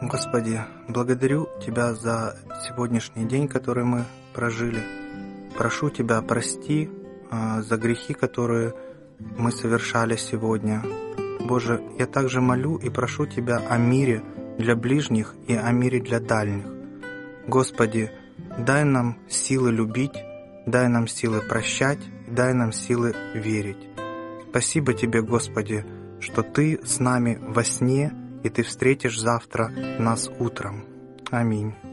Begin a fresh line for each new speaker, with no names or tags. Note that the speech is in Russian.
Господи, благодарю Тебя за сегодняшний день, который мы прожили. Прошу Тебя, прости за грехи, которые мы совершали сегодня. Боже, я также молю и прошу Тебя о мире для ближних и о мире для дальних. Господи, дай нам силы любить, дай нам силы прощать, дай нам силы верить. Спасибо Тебе, Господи, что Ты с нами во сне, и Ты встретишь завтра нас утром. Аминь.